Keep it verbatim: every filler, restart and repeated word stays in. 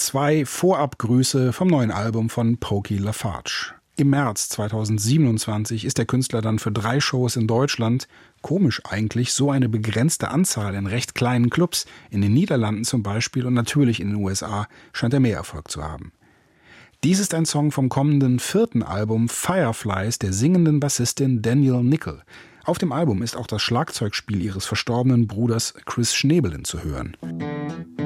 Zwei Vorabgrüße vom neuen Album von Pokey LaFarge. Im März zweitausendsiebenundzwanzig ist der Künstler dann für drei Shows in Deutschland, komisch eigentlich, so eine begrenzte Anzahl in recht kleinen Clubs, in den Niederlanden zum Beispiel und natürlich in den U S A, scheint er mehr Erfolg zu haben. Dies ist ein Song vom kommenden vierten Album Fireflies der singenden Bassistin Danielle Nickel. Auf dem Album ist auch das Schlagzeugspiel ihres verstorbenen Bruders Chris Schnebelen zu hören.